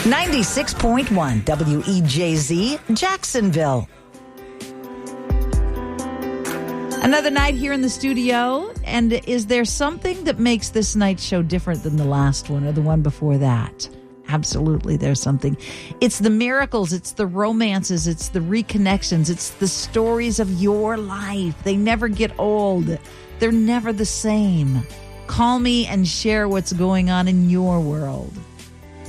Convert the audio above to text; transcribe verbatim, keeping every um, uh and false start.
ninety-six point one W E J Z, Jacksonville. Another night here in the studio, and is there something that makes this night's show different than the last one or the one before that? Absolutely, there's something. It's the miracles, it's the romances, it's the reconnections, it's the stories of your life. They never get old. They're never the same. Call me and share what's going on in your world.